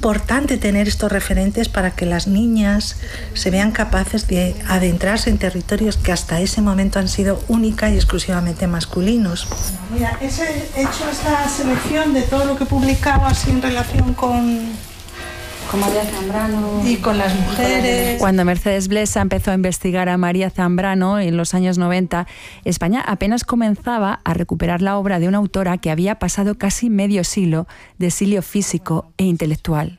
importante tener estos referentes para que las niñas se vean capaces de adentrarse en territorios que hasta ese momento han sido única y exclusivamente masculinos. Mira, he hecho esta selección de todo lo que publicaba así en relación con María Zambrano y con las mujeres. Cuando Mercedes Blesa empezó a investigar a María Zambrano en los años 90, España apenas comenzaba a recuperar la obra de una autora que había pasado casi medio siglo de exilio físico e intelectual.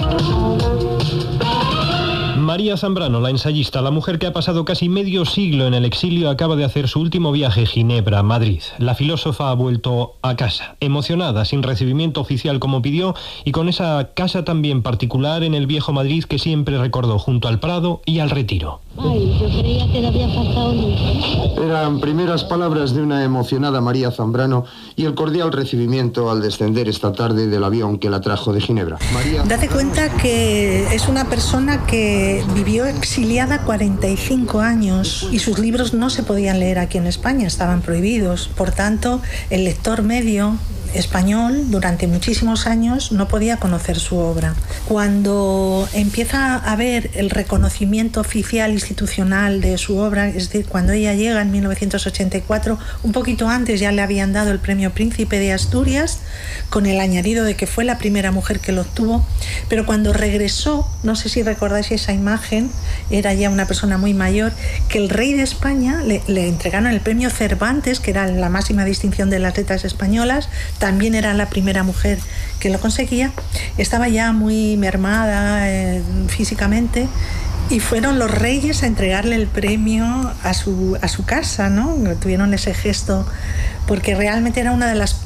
María Zambrano, la ensayista, la mujer que ha pasado casi medio siglo en el exilio, acaba de hacer su último viaje Ginebra-Madrid. La filósofa ha vuelto a casa, emocionada, sin recibimiento oficial como pidió, y con esa casa también particular en el viejo Madrid que siempre recordó, junto al Prado y al Retiro. Ay, yo creía que le había faltado mucho. Eran primeras palabras de una emocionada María Zambrano y el cordial recibimiento al descender esta tarde del avión que la trajo de Ginebra. Date cuenta que es una persona que vivió exiliada 45 años y sus libros no se podían leer aquí en España, estaban prohibidos. Por tanto, el lector medio español durante muchísimos años no podía conocer su obra. Cuando empieza a haber el reconocimiento oficial institucional de su obra, es decir, cuando ella llega en 1984, un poquito antes ya le habían dado el premio Príncipe de Asturias, con el añadido de que fue la primera mujer que lo obtuvo, pero cuando regresó, no sé si recordáis esa imagen, era ya una persona muy mayor, que el rey de España le entregaron el premio Cervantes, que era la máxima distinción de las letras españolas, también era la primera mujer que lo conseguía, estaba ya muy mermada físicamente, y fueron los reyes a entregarle el premio a su casa, ¿no? Tuvieron ese gesto, porque realmente era una de las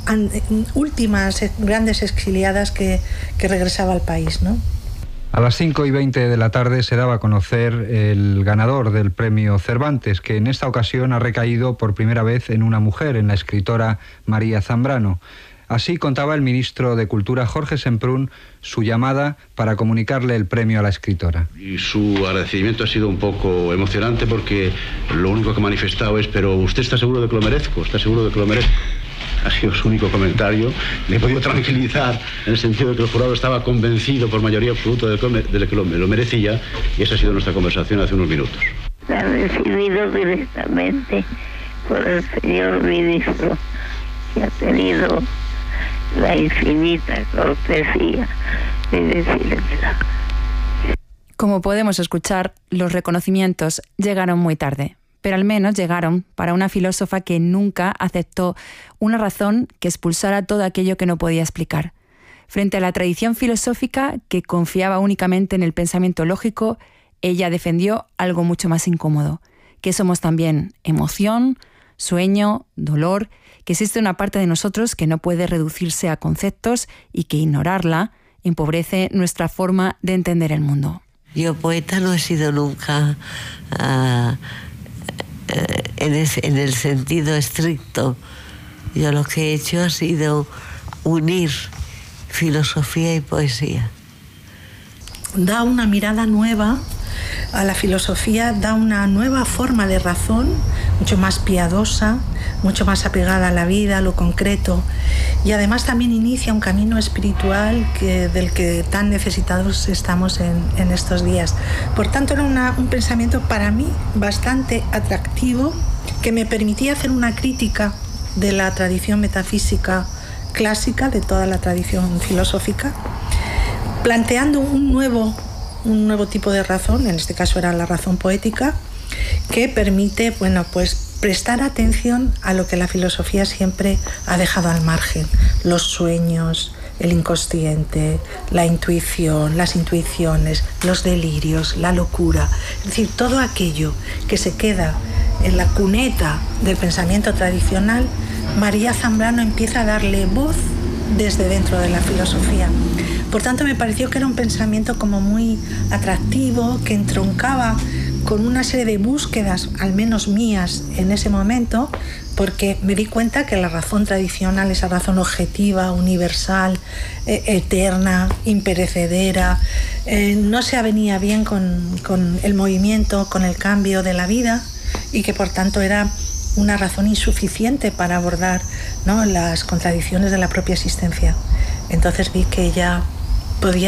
últimas grandes exiliadas que regresaba al país, ¿no? A las 5:20 de la tarde se daba a conocer el ganador del premio Cervantes, que en esta ocasión ha recaído por primera vez en una mujer, en la escritora María Zambrano. Así contaba el ministro de Cultura, Jorge Semprún, su llamada para comunicarle el premio a la escritora. Y su agradecimiento ha sido un poco emocionante porque lo único que ha manifestado es: pero ¿usted está seguro de que lo merezco? ¿Está seguro de que lo merezco? Ha sido su único comentario. Le he podido tranquilizar en el sentido de que el jurado estaba convencido por mayoría absoluta de que lo merecía, y esa ha sido nuestra conversación hace unos minutos. Se ha recibido directamente por el señor ministro, que ha tenido la infinita cortesía de decírmelo. Como podemos escuchar, los reconocimientos llegaron muy tarde, pero al menos llegaron para una filósofa que nunca aceptó una razón que expulsara todo aquello que no podía explicar. Frente a la tradición filosófica que confiaba únicamente en el pensamiento lógico, ella defendió algo mucho más incómodo, que somos también emoción, sueño, dolor, que existe una parte de nosotros que no puede reducirse a conceptos y que ignorarla empobrece nuestra forma de entender el mundo. Yo poeta no he sido nunca en el sentido estricto. Yo lo que he hecho ha sido unir filosofía y poesía. Da una mirada nueva a la filosofía, da una nueva forma de razón, mucho más piadosa, mucho más apegada a la vida, a lo concreto, y además también inicia un camino espiritual del que tan necesitados estamos en estos días. Por tanto, era un pensamiento para mí bastante atractivo, que me permitía hacer una crítica de la tradición metafísica clásica, de toda la tradición filosófica, planteando un nuevo tipo de razón, en este caso era la razón poética, que permite, prestar atención a lo que la filosofía siempre ha dejado al margen: los sueños, el inconsciente, la intuición, las intuiciones, los delirios, la locura, es decir, todo aquello que se queda en la cuneta del pensamiento tradicional. María Zambrano empieza a darle voz desde dentro de la filosofía. Por tanto, me pareció que era un pensamiento como muy atractivo, que entroncaba con una serie de búsquedas, al menos mías en ese momento, porque me di cuenta que la razón tradicional, esa razón objetiva, universal, eterna, imperecedera, no se avenía bien con el movimiento, con el cambio de la vida, y que por tanto era una razón insuficiente para abordar, ¿no?, las contradicciones de la propia existencia. Entonces vi que ella podía